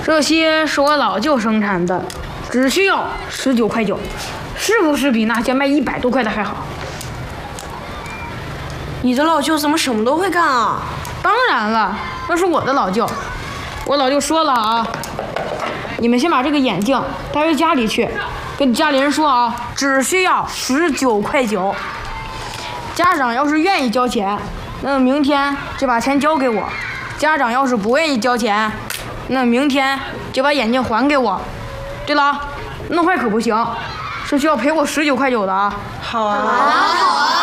这些是我老舅生产的，只需要19.9块，是不是比那些卖100多块的还好？ 你的老舅怎么什么都会干啊？ 当然了，那是我的老舅。我老舅说了啊，你们先把这个眼镜带回家里去，跟家里人说啊，只需要19.9。家长要是愿意交钱，那明天就把钱交给我；家长要是不愿意交钱，那明天就把眼镜还给我。对了，弄坏可不行，是需要赔我19.9的啊。 好啊。